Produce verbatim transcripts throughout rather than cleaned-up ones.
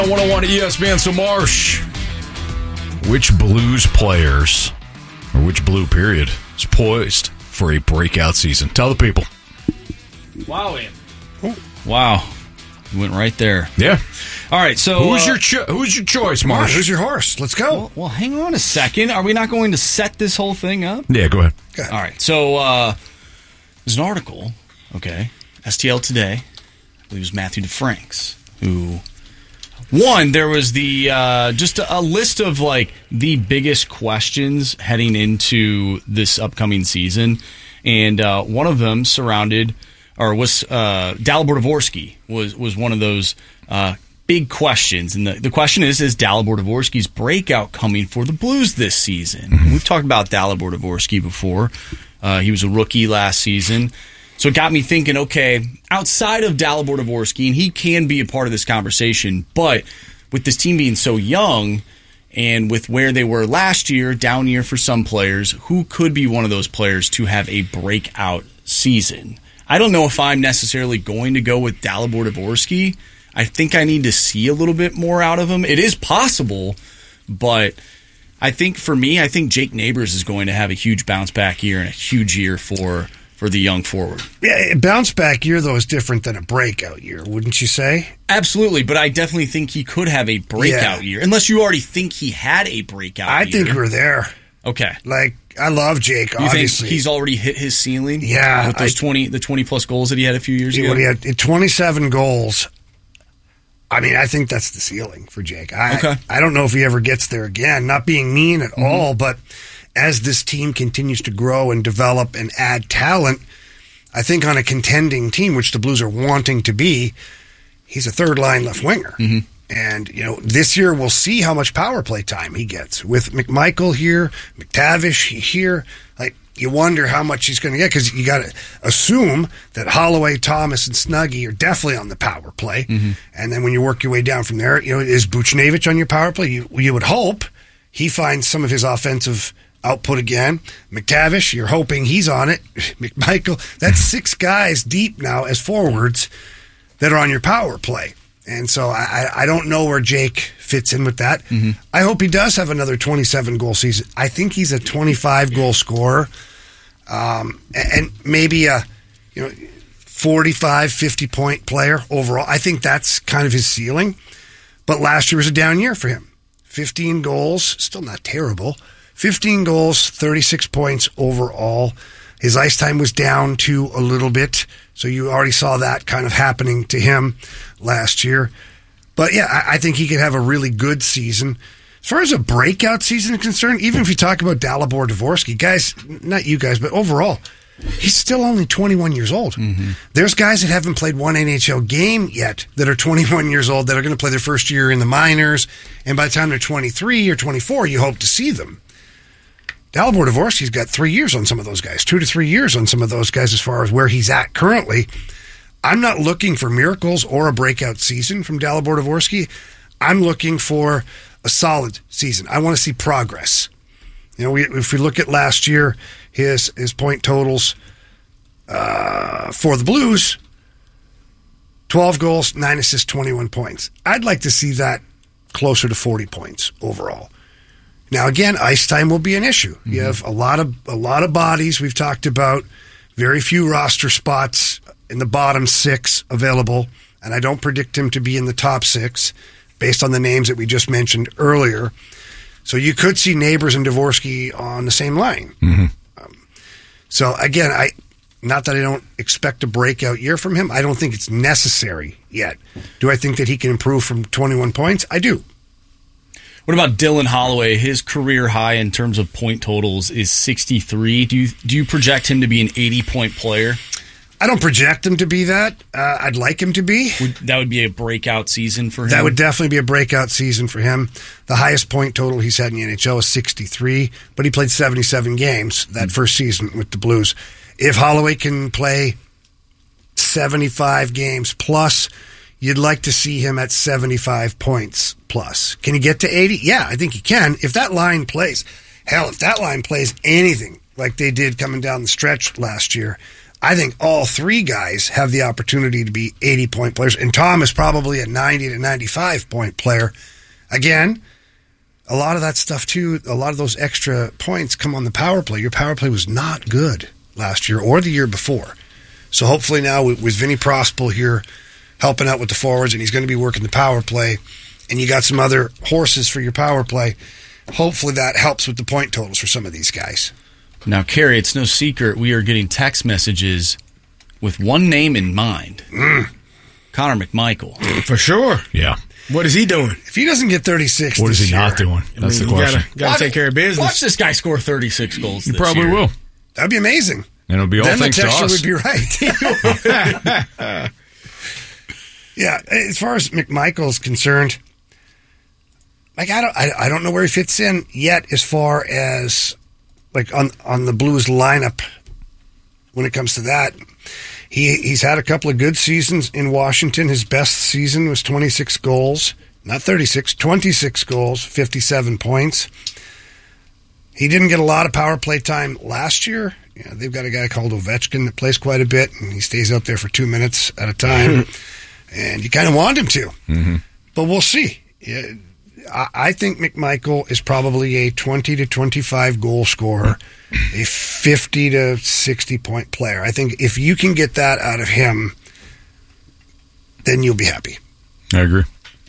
one oh one E S P N. So, Marsh, which Blues players, or which Blue period, is poised for a breakout season? Tell the people. Wow, Ian. Wow. You went right there. Yeah. All right, so... Who's, uh, your, cho- who's your choice, Marsh? Right, who's your horse? Let's go. Well, well, hang on a second. Are we not going to set this whole thing up? Yeah, go ahead. Go ahead. All right, so uh, there's an article, okay, S T L Today, I believe it was Matthew DeFranks, who... One, there was the uh, just a, a list of like the biggest questions heading into this upcoming season, and uh, one of them surrounded or was uh, Dalibor Dvorsky was was one of those uh, big questions, and the, the question is: Is Dalibor Dvorsky's breakout coming for the Blues this season? Mm-hmm. We've talked about Dalibor Dvorsky before. Uh, he was a rookie last season. So it got me thinking, okay, outside of Dalibor Dvorsky, and he can be a part of this conversation, but with this team being so young and with where they were last year, down year for some players, who could be one of those players to have a breakout season? I don't know if I'm necessarily going to go with Dalibor Dvorsky. I think I need to see a little bit more out of him. It is possible, but I think for me, I think Jake Neighbors is going to have a huge bounce back year and a huge year for for the young forward. Yeah, a bounce back year, though, is different than a breakout year, wouldn't you say? Absolutely, but I definitely think he could have a breakout Yeah. year, unless you already think he had a breakout I year. think we're there. Okay. Like, I love Jake, You obviously. think he's already hit his ceiling? Yeah, With those I- twenty, the twenty-plus goals that he had a few years ago? When he had twenty-seven goals, I mean, I think that's the ceiling for Jake. I, Okay. I don't know if he ever gets there again, not being mean at Mm-hmm. all, but as this team continues to grow and develop and add talent, I think on a contending team, which the Blues are wanting to be, he's a third-line left winger. Mm-hmm. And, you know, this year we'll see how much power play time he gets. With McMichael here, McTavish here, like, you wonder how much he's going to get because you got to assume that Holloway, Thomas, and Snuggie are definitely on the power play. Mm-hmm. And then when you work your way down from there, you know, is Buchnevich on your power play? You, you would hope he finds some of his offensive output again. McTavish, you're hoping he's on it. McMichael, that's six guys deep now as forwards that are on your power play. And so I, I don't know where Jake fits in with that. Mm-hmm. I hope he does have another twenty-seven goal season. I think he's a twenty-five goal scorer, um, and maybe a you know forty-five, fifty point player overall. I think that's kind of his ceiling. But last year was a down year for him. fifteen goals, still not terrible. fifteen goals, thirty-six points overall. His ice time was down too a little bit, so you already saw that kind of happening to him last year. But yeah, I, I think he could have a really good season. As far as a breakout season is concerned, even if you talk about Dalibor Dvorsky, guys, not you guys, but overall, he's still only twenty-one years old. Mm-hmm. There's guys that haven't played one N H L game yet that are twenty-one years old that are going to play their first year in the minors, and by the time they're twenty-three or twenty-four, you hope to see them. Dalibor Dvorsky's got three years on some of those guys, two to three years on some of those guys as far as where he's at currently. I'm not looking for miracles or a breakout season from Dalibor Dvorsky. I'm looking for a solid season. I want to see progress. You know, we, if we look at last year, his his point totals uh, for the Blues, twelve goals, nine assists, twenty-one points. I'd like to see that closer to forty points overall. Now, again, ice time will be an issue. Mm-hmm. You have a lot of a lot of bodies we've talked about, very few roster spots in the bottom six available, and I don't predict him to be in the top six based on the names that we just mentioned earlier. So you could see Neighbors and Dvorsky on the same line. Mm-hmm. Um, so again, I not that I don't expect a breakout year from him. I don't think it's necessary yet. Do I think that he can improve from twenty-one points? I do. What about Dylan Holloway? His career high in terms of point totals is sixty-three. Do you do you project him to be an eighty-point player? I don't project him to be that. Uh, I'd like him to be. Would, that would be a breakout season for him? That would definitely be a breakout season for him. The highest point total he's had in the N H L is sixty-three, but he played seventy-seven games that mm-hmm. first season with the Blues. If Holloway can play seventy-five games plus, you'd like to see him at seventy-five points plus. Can he get to eighty? Yeah, I think he can. If that line plays, hell, if that line plays anything like they did coming down the stretch last year, I think all three guys have the opportunity to be eighty-point players, and Tom is probably a ninety to ninety-five point player. Again, a lot of that stuff, too, a lot of those extra points come on the power play. Your power play was not good last year or the year before. So hopefully now with, with Vinny Prospel here helping out with the forwards, and he's going to be working the power play, and you got some other horses for your power play, hopefully that helps with the point totals for some of these guys. Now, Kerry, it's no secret we are getting text messages with one name in mind. Mm. Connor McMichael. For sure. Yeah. What is he doing? If he doesn't get thirty-six What is this he year, not doing? That's I mean, the question. You gotta, gotta take care of business. Watch this guy score thirty-six goals He this probably year. will. that'd be amazing. And it'll be all Then the thanks to texture us. would be right. Yeah, as far as McMichael's concerned, like I don't, I, I don't know where he fits in yet. As far as like on on the Blues lineup, when it comes to that, he he's had a couple of good seasons in Washington. His best season was twenty-six goals, not thirty-six, twenty-six goals, fifty-seven points. He didn't get a lot of power play time last year. You know, they've got a guy called Ovechkin that plays quite a bit, and he stays out there for two minutes at a time. And you kind of want him to. Mm-hmm. But we'll see. Yeah, I, I think McMichael is probably a twenty to twenty-five goal scorer, a fifty to sixty point player. I think if you can get that out of him, then you'll be happy. I agree.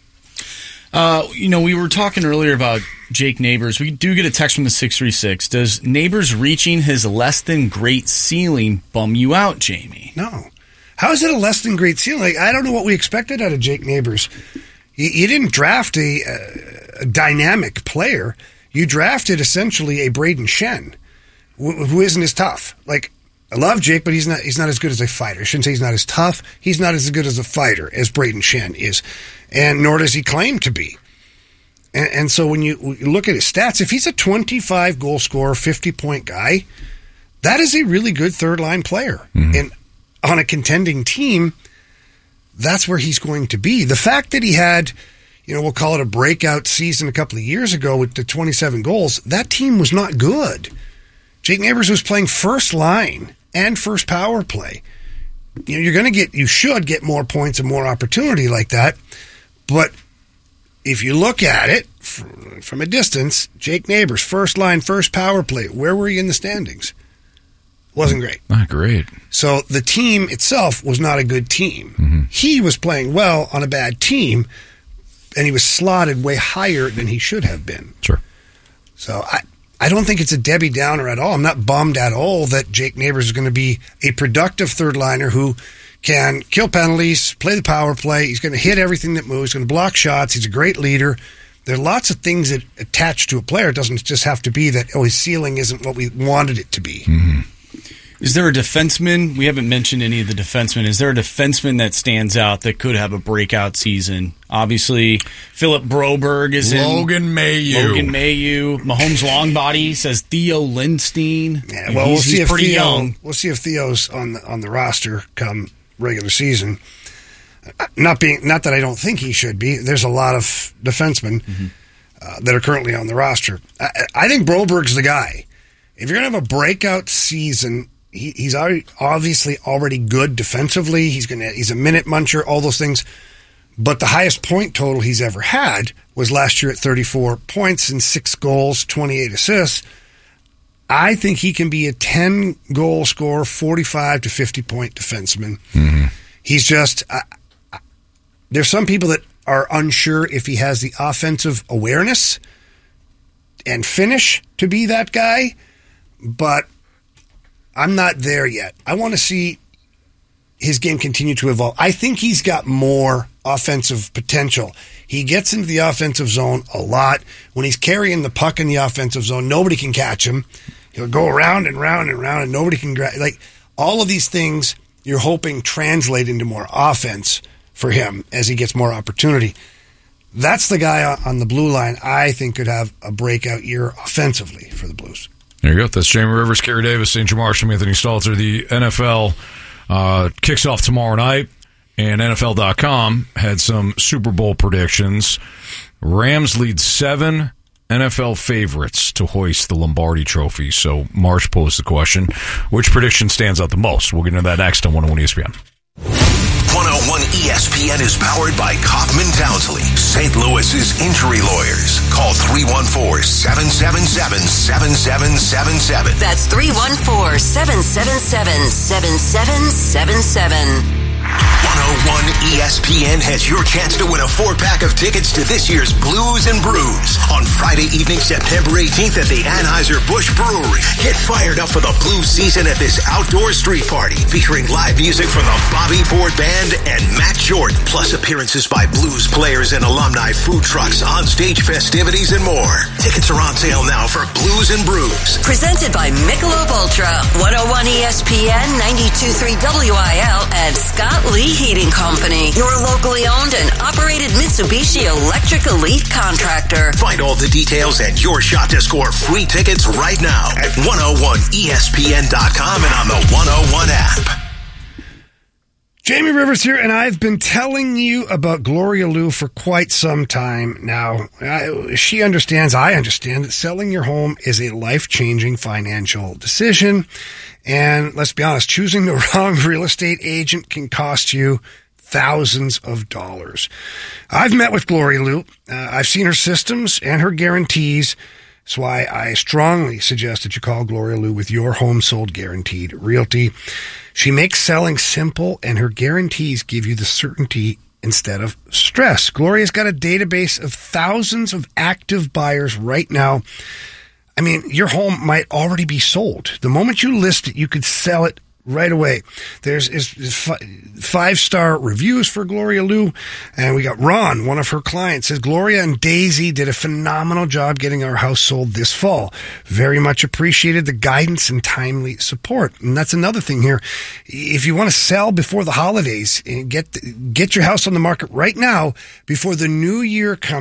Uh, you know, we were talking earlier about Jake Neighbors. We do get a text from the six three six. Does Neighbors reaching his less than great ceiling bum you out, Jamie? No. How is it a less than great ceiling? Like, I don't know what we expected out of Jake Neighbors. You, you didn't draft a, a dynamic player. You drafted essentially a Braden Shen, who, who isn't as tough. Like, I love Jake, but he's not he's not as good as a fighter. I shouldn't say he's not as tough. He's not as good as a fighter as Braden Shen is, and nor does he claim to be. And, and so when you, when you look at his stats, if he's a twenty-five goal scorer, fifty point guy, that is a really good third line player. Mm-hmm. And on a contending team, that's where he's going to be. The fact that he had, you know, we'll call it a breakout season a couple of years ago with the twenty-seven goals, that team was not good. Jake Neighbors was playing first line and first power play. You know, you're going to get, you should get more points and more opportunity like that. But if you look at it from a distance, Jake Neighbors, first line, first power play, where were you in the standings? Wasn't great. Not great. So the team itself was not a good team. Mm-hmm. He was playing well on a bad team, and he was slotted way higher than he should have been. Sure. So I, I don't think it's a Debbie Downer at all. I'm not bummed at all that Jake Neighbors is going to be a productive third liner who can kill penalties, play the power play. He's going to hit everything that moves. He's going to block shots. He's a great leader. There are lots of things that attach to a player. It doesn't just have to be that, oh, his ceiling isn't what we wanted it to be. Mm-hmm. Is there a defenseman? We haven't mentioned any of the defensemen. Is there a defenseman that stands out that could have a breakout season? Obviously, Philip Broberg is Logan in. Mayu. Logan Mayu. Mahomes Longbody says Theo Lindstein. Yeah, well, he's, we'll see he's if pretty Theo, young. We'll see if Theo's on the on the roster come regular season. Not being, not that I don't think he should be. There's a lot of defensemen mm-hmm. uh, that are currently on the roster. I, I think Broberg's the guy. If you're gonna have a breakout season. He, he's already, obviously already good defensively. He's gonna he's a minute muncher, all those things. But the highest point total he's ever had was last year at thirty-four points and six goals, twenty-eight assists. I think he can be a ten goal scorer, forty-five to fifty point defenseman. Mm-hmm. He's just uh, there's some people that are unsure if he has the offensive awareness and finish to be that guy, but I'm not there yet. I want to see his game continue to evolve. I think he's got more offensive potential. He gets into the offensive zone a lot. When he's carrying the puck in the offensive zone, nobody can catch him. He'll go around and round and round, and nobody can grab. Like, all of these things you're hoping translate into more offense for him as he gets more opportunity. That's the guy on the blue line I think could have a breakout year offensively for the Blues. There you go. That's Jamie Rivers, Kerry Davis, Saint Marsh, and Anthony Stalter. The N F L uh, kicks off tomorrow night, and N F L dot com had some Super Bowl predictions. Rams lead seven N F L favorites to hoist the Lombardi Trophy. So Marsh posed the question, which prediction stands out the most? We'll get into that next on one oh one E S P N. one oh one E S P N is powered by Kaufman Townsley, Saint Louis's injury lawyers. Call three one four, seven seven seven, seven seven seven seven. That's three one four, seven seven seven, seven seven seven seven. one oh one E S P N has your chance to win a four-pack of tickets to this year's Blues and Brews on Friday evening, September eighteenth at the Anheuser-Busch Brewery. Get fired up for the blues season at this outdoor street party featuring live music from the Bobby Ford Band and Matt Jordan, plus appearances by blues players and alumni, food trucks, on-stage festivities, and more. Tickets are on sale now for Blues and Brews. Presented by Michelob Ultra, one oh one E S P N, ninety-two point three W I L, and Scott Lee Heating Company, your locally owned and operated Mitsubishi Electric Elite contractor. Find all the details and your shot to score free tickets right now at one oh one E S P N dot com and on the one oh one app. Jamie Rivers here, and I've been telling you about Gloria Liu for quite some time now. I, she understands, I understand, that selling your home is a life-changing financial decision. And let's be honest, choosing the wrong real estate agent can cost you thousands of dollars. I've met with Gloria Liu. Uh, I've seen her systems and her guarantees. That's why I strongly suggest that you call Gloria Liu with your home sold guaranteed realty. She makes selling simple, and her guarantees give you the certainty instead of stress. Gloria's got a database of thousands of active buyers right now. I mean, your home might already be sold. The moment you list it, you could sell it right away. There's is, is fi- five-star reviews for Gloria Liu, and we got Ron, one of her clients, says, Gloria and Daisy did a phenomenal job getting our house sold this fall. Very much appreciated the guidance and timely support. And that's another thing here. If you want to sell before the holidays, get get your house on the market right now before the new year comes.